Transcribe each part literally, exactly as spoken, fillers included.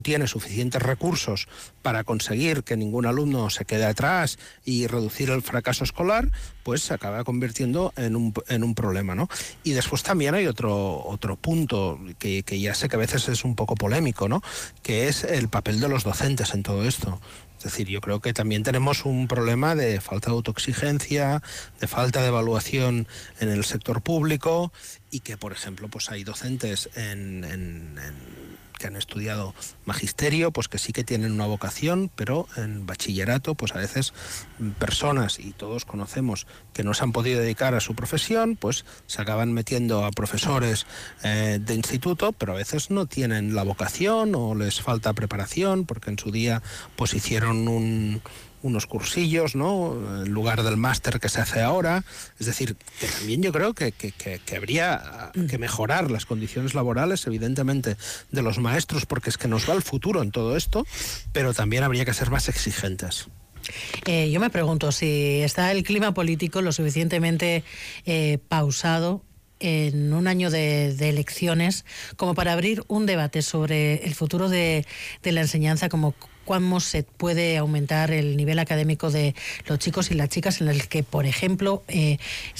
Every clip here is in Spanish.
tiene suficientes recursos para conseguir que ningún alumno se quede atrás y reducir el fracaso escolar, pues se acaba convirtiendo en un, en un problema, ¿no? Y después también hay otro, otro punto que, que ya sé que a veces es un poco polémico, ¿no? Que es el papel de los docentes en todo esto. Es decir, yo creo que también tenemos un problema de falta de autoexigencia, de falta de evaluación en el sector público y que, por ejemplo, pues hay docentes en, en, en que han estudiado magisterio, pues que sí que tienen una vocación, pero en bachillerato, pues a veces personas, y todos conocemos, que no se han podido dedicar a su profesión, pues se acaban metiendo a profesores eh, de instituto, pero a veces no tienen la vocación o les falta preparación, porque en su día pues hicieron un... unos cursillos, ¿no? En lugar del máster que se hace ahora. Es decir, que también yo creo que, que, que, que habría que mejorar las condiciones laborales, evidentemente, de los maestros, porque es que nos va el futuro en todo esto, pero también habría que ser más exigentes. Eh, yo me pregunto si está el clima político lo suficientemente eh, pausado en un año de, de elecciones como para abrir un debate sobre el futuro de, de la enseñanza, como cómo se puede aumentar el nivel académico de los chicos y las chicas, en el que, por ejemplo, eh,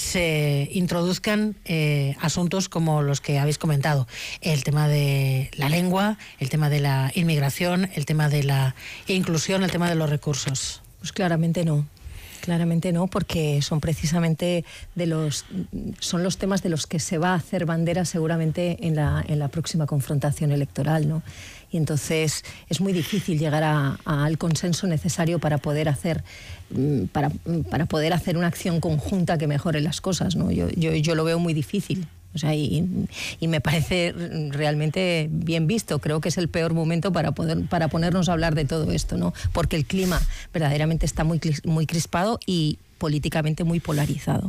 se introduzcan eh, asuntos como los que habéis comentado, el tema de la lengua, el tema de la inmigración, el tema de la inclusión, el tema de los recursos. Pues claramente no. Claramente no, porque son precisamente de los son los temas de los que se va a hacer bandera seguramente en la en la próxima confrontación electoral, ¿no? Y entonces es muy difícil llegar a, a, al consenso necesario para poder hacer para, para poder hacer una acción conjunta que mejore las cosas, ¿no? Yo yo yo lo veo muy difícil. O sea, y, y me parece realmente bien visto. Creo que es el peor momento para poder para ponernos a hablar de todo esto, ¿no? Porque el clima verdaderamente está muy, muy crispado y políticamente muy polarizado.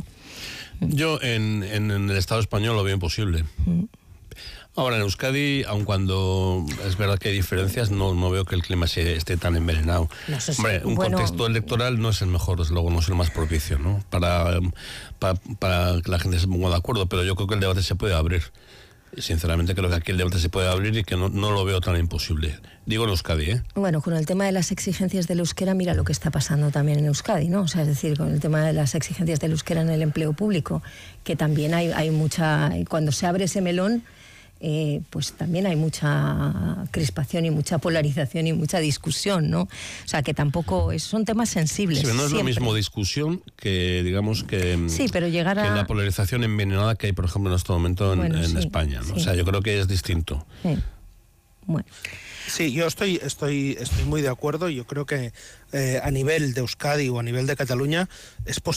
Yo en, en, en el Estado español lo veo imposible. Mm. Ahora, en Euskadi, aun cuando es verdad que hay diferencias, no, no veo que el clima se, esté tan envenenado. No sé si, Hombre, un bueno, contexto electoral no es el mejor, desde luego, no es el más propicio, ¿no? Para, para, para que la gente se ponga de acuerdo, pero yo creo que el debate se puede abrir. Sinceramente creo que aquí el debate se puede abrir y que no, no lo veo tan imposible. Digo en Euskadi, ¿eh? Bueno, con el tema de las exigencias del euskera, mira lo que está pasando también en Euskadi, ¿no? O sea, es decir, con el tema de las exigencias del euskera en el empleo público, que también hay, hay mucha... Cuando se abre ese melón, Eh, pues también hay mucha crispación y mucha polarización y mucha discusión, ¿no? O sea, que tampoco es, son temas sensibles. Sí, pero no es siempre. lo mismo discusión que, digamos, que, sí, pero llegar a... que la polarización envenenada que hay, por ejemplo, en este momento en, bueno, en sí, España, ¿no? Sí. O sea, yo creo que es distinto. Sí. Bueno. Sí, yo estoy, estoy, estoy muy de acuerdo. Yo creo que eh, a nivel de Euskadi o a nivel de Cataluña es posible